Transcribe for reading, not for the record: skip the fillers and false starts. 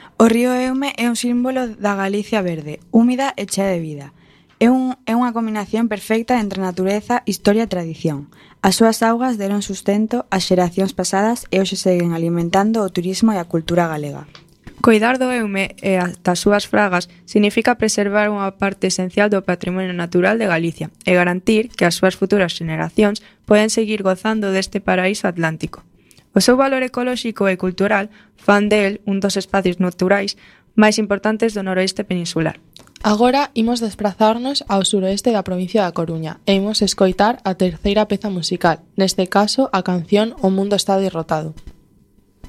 O río Eume é un símbolo da Galicia verde, húmida e chea de vida. É unha combinación perfecta entre natureza, historia e tradición. As súas augas deron sustento ás xeracións pasadas e hoxe seguen alimentando o turismo e a cultura galega. Coidar do Eume e das súas fragas significa preservar unha parte esencial do patrimonio natural de Galicia e garantir que as súas futuras xeneracións poden seguir gozando deste paraíso atlántico. O seu valor ecolóxico e cultural fan del un dos espacios naturais máis importantes do noroeste peninsular. Agora imos desprazarnos ao suroeste da provincia da Coruña e imos escoitar a terceira peza musical, neste caso a canción O mundo está derrotado.